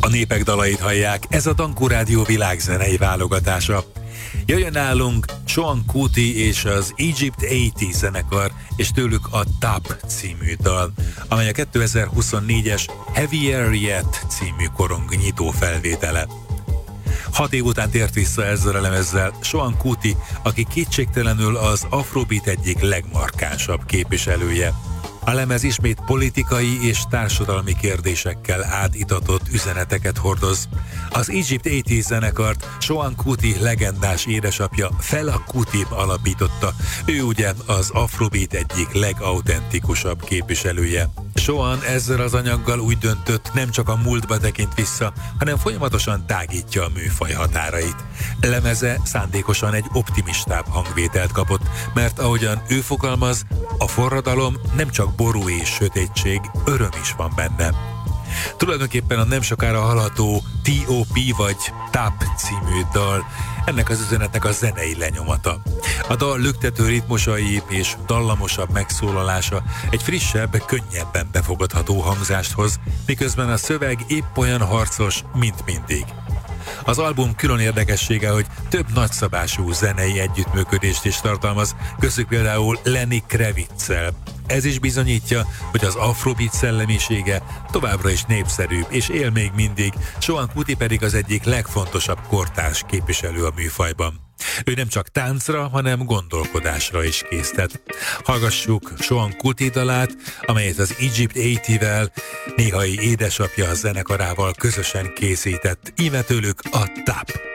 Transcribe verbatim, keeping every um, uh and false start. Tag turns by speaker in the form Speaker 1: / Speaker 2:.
Speaker 1: A népek dalait hallják, ez a Dankó Rádió világzenei válogatása. Jöjjön nálunk Sean Kuti és az Egypt nyolcvan zenekar, és tőlük a Top című dal, amely a kétezer-huszonnégyes Heavier Yet című korong nyitó felvétele. Hat év után tért vissza ezzel a lemezzel Sean Kuti, aki kétségtelenül az Afrobeat egyik legmarkánsabb képviselője. A lemez ismét politikai és társadalmi kérdésekkel átitatott üzeneteket hordoz. Az Egypt nyolcvan zenekart Sean Kuti legendás édesapja Fela Kuti alapította. Ő ugye az Afrobeat egyik legautentikusabb képviselője. Sean ezzel az anyaggal úgy döntött, nem csak a múltba tekint vissza, hanem folyamatosan tágítja a műfaj határait. Lemeze szándékosan egy optimistább hangvételt kapott, mert ahogyan ő fogalmaz, a forradalom nem csak ború és sötétség, öröm is van benne. Tulajdonképpen a nem sokára hallható té o pé vagy Top című dal ennek az üzenetnek a zenei lenyomata. A dal lüktető ritmusai és dallamosabb megszólalása egy frissebb, könnyebben befogadható hangzást hoz, miközben a szöveg épp olyan harcos, mint mindig. Az album külön érdekessége, hogy több nagyszabású zenei együttműködést is tartalmaz, köztük például Lenny Kravitz-szel. Ez is bizonyítja, hogy az Afrobeat szellemisége továbbra is népszerű, és él még mindig, Sean Kuti pedig az egyik legfontosabb kortárs képviselő a műfajban. Ő nem csak táncra, hanem gondolkodásra is késztet. Hallgassuk Sean Kuti dalát, amelyet az Egypt nyolcvanvel, néhai édesapja a zenekarával közösen készített. Íme tőlük a Top.